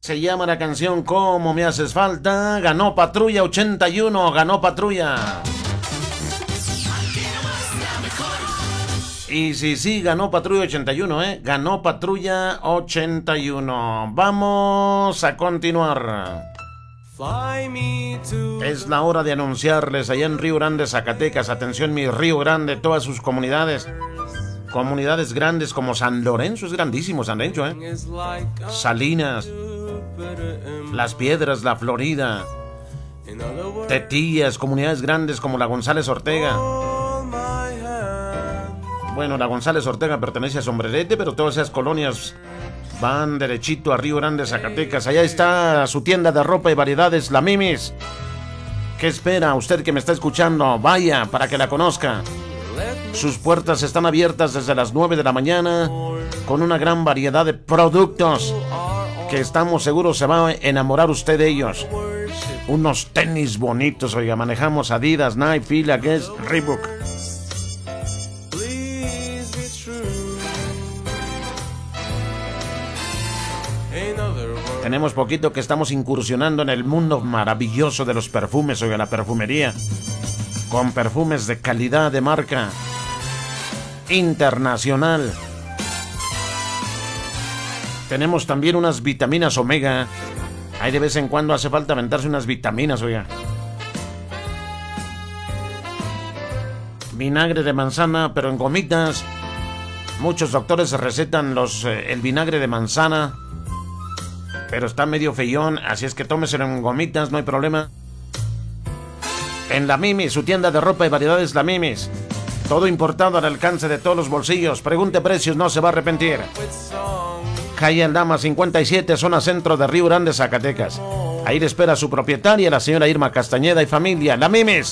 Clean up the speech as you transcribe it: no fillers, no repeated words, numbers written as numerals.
Se llama la canción ¿Cómo me haces falta? Ganó Patrulla 81, ganó Patrulla. Y sí, ganó Patrulla 81, ganó Patrulla 81. Vamos a continuar. Es la hora de anunciarles allá en Río Grande, Zacatecas. Atención, mi Río Grande, todas sus comunidades. Comunidades grandes como San Lorenzo, es grandísimo San Lorenzo, Salinas, Las Piedras, La Florida, Tetillas, comunidades grandes como la González Ortega. Bueno, la González Ortega pertenece a Sombrerete, pero todas esas colonias van derechito a Río Grande, Zacatecas. Allá está su tienda de ropa y variedades, La Mimis. ¿Qué espera usted que me está escuchando? Vaya, para que la conozca. Sus puertas están abiertas desde las 9 de la mañana con una gran variedad de productos que estamos seguros se va a enamorar usted de ellos. Unos tenis bonitos, oiga, manejamos Adidas, Nike, Fila, Guess, Reebok. Tenemos poquito que estamos incursionando en el mundo maravilloso de los perfumes, oiga, la perfumería. Con perfumes de calidad, de marca internacional. Tenemos también unas vitaminas Omega. Ahí de vez en cuando hace falta aventarse unas vitaminas, oiga. Vinagre de manzana, pero en gomitas. Muchos doctores recetan el vinagre de manzana, pero está medio feyón, así es que tómeselo en gomitas, no hay problema. En La Mimis, su tienda de ropa y variedades La Mimis. Todo importado al alcance de todos los bolsillos. Pregunte precios, no se va a arrepentir. Calle Aldama 57, zona centro de Río Grande, Zacatecas. Ahí le espera su propietaria, la señora Irma Castañeda y familia. La Mimis.